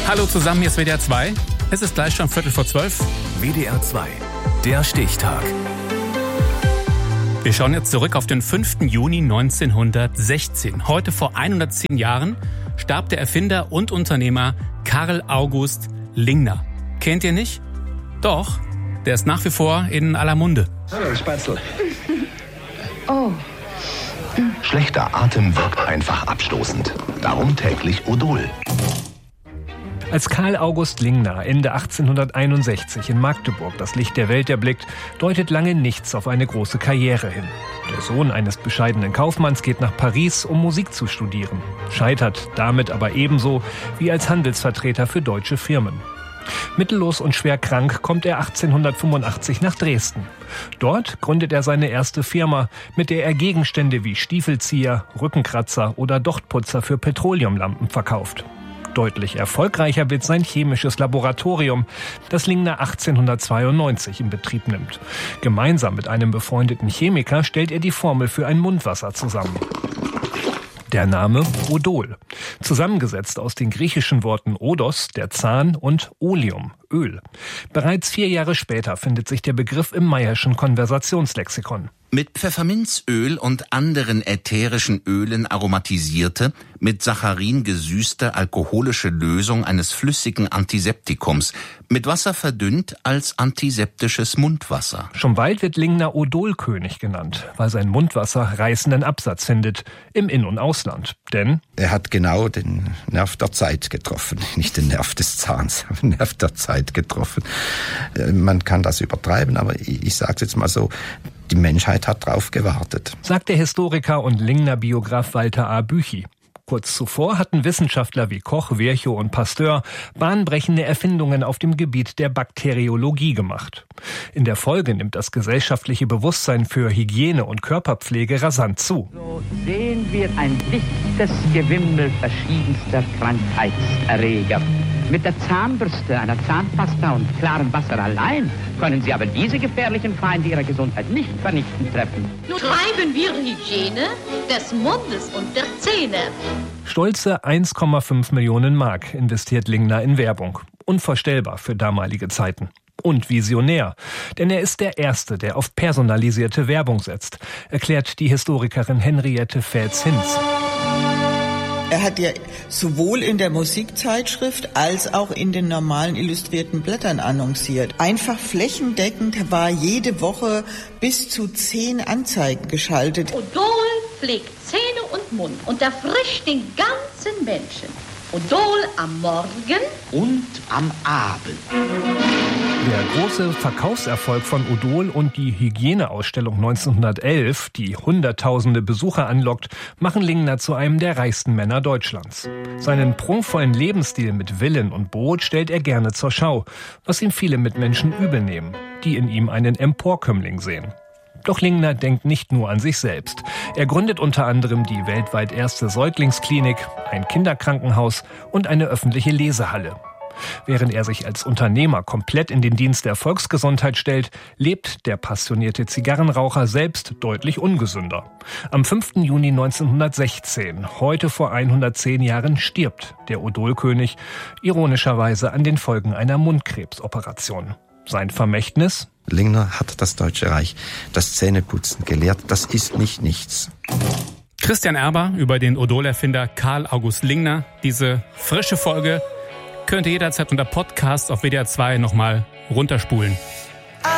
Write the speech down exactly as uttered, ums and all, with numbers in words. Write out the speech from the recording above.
Hallo zusammen, hier ist W D R zwei. Es ist gleich schon Viertel vor zwölf. W D R zwei, der Stichtag. Wir schauen jetzt zurück auf den fünften Juni neunzehnhundertsechzehn. Heute vor hundertzehn Jahren starb der Erfinder und Unternehmer Karl August Lingner. Kennt ihr nicht? Doch, der ist nach wie vor in aller Munde. Hallo, Spatzel. Oh. Schlechter Atem wirkt einfach abstoßend. Darum täglich Odol. Als Karl August Lingner Ende achtzehnhunderteinundsechzig in Magdeburg das Licht der Welt erblickt, deutet lange nichts auf eine große Karriere hin. Der Sohn eines bescheidenen Kaufmanns geht nach Paris, um Musik zu studieren. Scheitert damit aber ebenso wie als Handelsvertreter für deutsche Firmen. Mittellos und schwer krank kommt er achtzehnhundertfünfundachtzig nach Dresden. Dort gründet er seine erste Firma, mit der er Gegenstände wie Stiefelzieher, Rückenkratzer oder Dochtputzer für Petroleumlampen verkauft. Deutlich erfolgreicher wird sein chemisches Laboratorium, das Lingner achtzehnhundertzweiundneunzig in Betrieb nimmt. Gemeinsam mit einem befreundeten Chemiker stellt er die Formel für ein Mundwasser zusammen. Der Name Odol, zusammengesetzt aus den griechischen Worten Odos, der Zahn, und Oleum, Öl. Bereits vier Jahre später findet sich der Begriff im Mayer'schen Konversationslexikon. Mit Pfefferminzöl und anderen ätherischen Ölen aromatisierte, mit Saccharin gesüßte alkoholische Lösung eines flüssigen Antiseptikums, mit Wasser verdünnt als antiseptisches Mundwasser. Schon bald wird Lingner Odolkönig genannt, weil sein Mundwasser reißenden Absatz findet, im In- und Ausland. Denn er hat genau den Nerv der Zeit getroffen, nicht den Nerv des Zahns, aber den Nerv der Zeit getroffen. Man kann das übertreiben, aber ich, ich sage es jetzt mal so, die Menschheit hat drauf gewartet, sagt der Historiker und Lingner-Biograf Walter A. Büchi. Kurz zuvor hatten Wissenschaftler wie Koch, Virchow und Pasteur bahnbrechende Erfindungen auf dem Gebiet der Bakteriologie gemacht. In der Folge nimmt das gesellschaftliche Bewusstsein für Hygiene und Körperpflege rasant zu. So sehen wir ein dichtes Gewimmel verschiedenster Krankheitserreger. Mit der Zahnbürste, einer Zahnpasta und klarem Wasser allein können Sie aber diese gefährlichen Feinde Ihrer Gesundheit nicht vernichtend treffen. Nun treiben wir Hygiene des Mundes und der Zähne. Stolze eins Komma fünf Millionen Mark investiert Lingner in Werbung. Unvorstellbar für damalige Zeiten. Und visionär. Denn er ist der Erste, der auf personalisierte Werbung setzt, erklärt die Historikerin Henriette Fähz-Hinz. Er hat ja sowohl in der Musikzeitschrift als auch in den normalen illustrierten Blättern annonciert. Einfach flächendeckend war jede Woche bis zu zehn Anzeigen geschaltet. Odol pflegt Zähne und Mund und erfrischt den ganzen Menschen. Odol am Morgen und am Abend. Der große Verkaufserfolg von Odol und die Hygieneausstellung neunzehnhundertelf, die Hunderttausende Besucher anlockt, machen Lingner zu einem der reichsten Männer Deutschlands. Seinen prunkvollen Lebensstil mit Villen und Boot stellt er gerne zur Schau, was ihm viele Mitmenschen übel nehmen, die in ihm einen Emporkömmling sehen. Doch Lingner denkt nicht nur an sich selbst. Er gründet unter anderem die weltweit erste Säuglingsklinik, ein Kinderkrankenhaus und eine öffentliche Lesehalle. Während er sich als Unternehmer komplett in den Dienst der Volksgesundheit stellt, lebt der passionierte Zigarrenraucher selbst deutlich ungesünder. Am fünften Juni neunzehnhundertsechzehn, heute vor hundertzehn Jahren, stirbt der Odolkönig, ironischerweise an den Folgen einer Mundkrebsoperation. Sein Vermächtnis? Lingner hat das Deutsche Reich das Zähneputzen gelehrt. Das ist nicht nichts. Christian Erber über den Odol-Erfinder Karl August Lingner. Diese frische Folge könnt ihr jederzeit unter Podcast auf W D R zwei nochmal runterspulen.